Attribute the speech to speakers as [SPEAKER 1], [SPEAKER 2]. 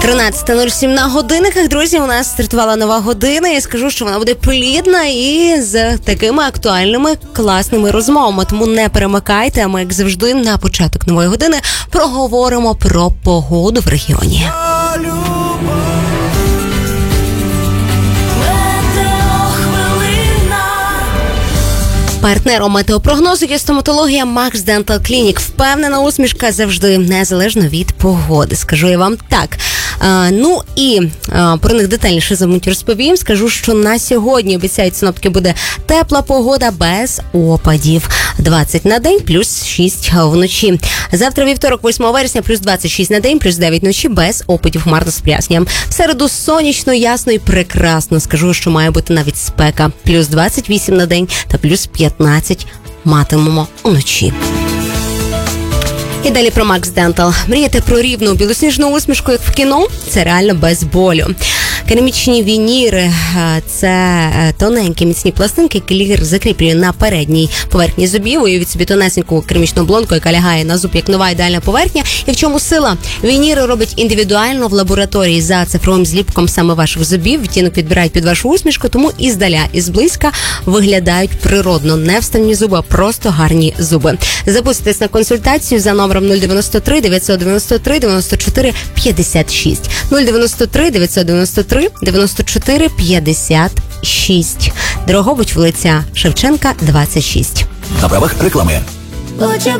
[SPEAKER 1] 13:07 на годинниках. Друзі, у нас стартувала нова година. Я скажу, що вона буде плідна і з такими актуальними, класними розмовами. Тому не перемикайте, а ми, як завжди, на початок нової години проговоримо про погоду в регіоні. Партнером метеопрогнозу є стоматологія Max Dental Clinic. Впевнена усмішка завжди, незалежно від погоди. Скажу я вам так. Про них детальніше за мить розповім. Скажу, що на сьогодні, обіцяють синоптики, буде тепла погода без опадів. 20 на день, плюс 6 вночі. Завтра вівторок, 8 вересня, плюс 26 на день, плюс 9 вночі, без опадів, хмарно з проясненням. В середу сонячно, ясно і прекрасно. Скажу, що має бути навіть спека. Плюс 28 на день та плюс 15 матимемо вночі. І далі про Max Dental. Мрієте про рівну білосніжну усмішку, як в кіно? Це реально без болю. Керамічні вініри – це тоненькі міцні пластинки, які лікар закріплює на передній поверхні зубів. Уявіть собі тонесеньку керамічну блонку, яка лягає на зуб, як нова ідеальна поверхня. І в чому сила? Вініри робить індивідуально в лабораторії за цифровим зліпком саме ваших зубів. Відтінок підбирають під вашу усмішку, тому і здаля, і зблизька виглядають природно. Не вставні зуби, а просто гарні зуби. Записуйтесь на консультацію за номером 093 993 94 56. 093 993 94 56. Дрогобич, вулиця Шевченка, 26.
[SPEAKER 2] На правах реклами.